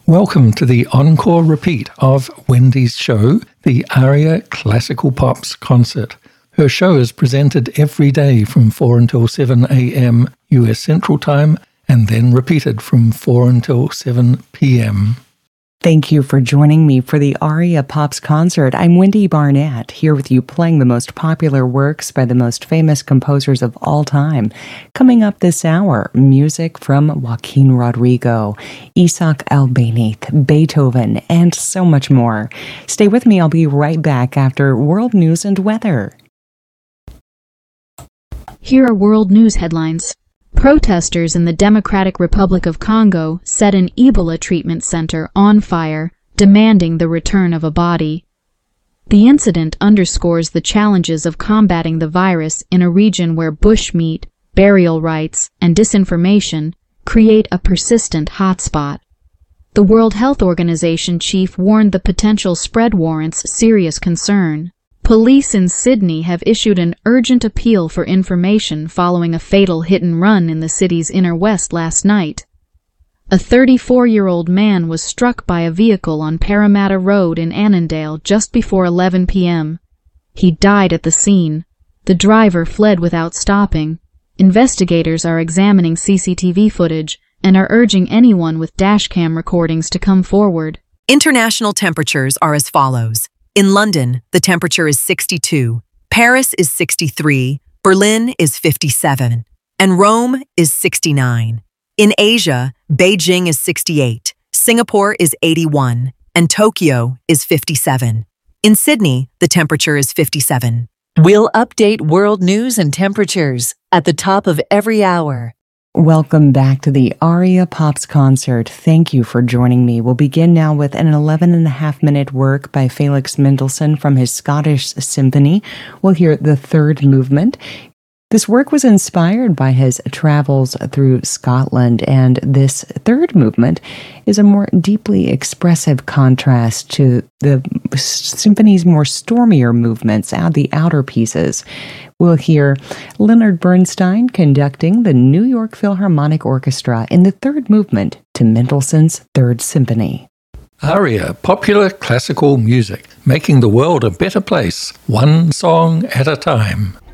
Welcome to the encore repeat of Wendy's show, the ARIA Classical Pops Concert. Her show is presented every day from 4 until 7 a.m. US Central Time and then repeated from 4 until 7 p.m. Thank you for joining me for the ARIA Pops Concert. I'm Wendy Barnett, here with you playing the most popular works by the most famous composers of all time. Coming up this hour, music from Joaquin Rodrigo, Isaac Albéniz, Beethoven, and so much more. Stay with me, I'll be right back after World News and Weather. Here are world news headlines. Protesters in the Democratic Republic of Congo set an Ebola treatment center on fire, demanding the return of a body. The incident underscores the challenges of combating the virus in a region where bushmeat, burial rites, and disinformation create a persistent hotspot. The World Health Organization chief warned the potential spread warrants serious concern. Police in Sydney have issued an urgent appeal for information following a fatal hit-and-run in the city's inner west last night. A 34-year-old man was struck by a vehicle on Parramatta Road in Annandale just before 11 p.m. He died at the scene. The driver fled without stopping. Investigators are examining CCTV footage and are urging anyone with dashcam recordings to come forward. International temperatures are as follows. In London, the temperature is 62, Paris is 63, Berlin is 57, and Rome is 69. In Asia, Beijing is 68, Singapore is 81, and Tokyo is 57. In Sydney, the temperature is 57. We'll update world news and temperatures at the top of every hour. Welcome back to the ARIA Pops Concert. Thank you for joining me. We'll begin now with an 11.5-minute work by Felix Mendelssohn from his Scottish Symphony. We'll hear the third movement. This work was inspired by his travels through Scotland, and this third movement is a more deeply expressive contrast to the symphony's more stormier movements, the outer pieces. We'll hear Leonard Bernstein conducting the New York Philharmonic Orchestra in the third movement to Mendelssohn's Third Symphony. ARIA, popular classical music, making the world a better place, one song at a time.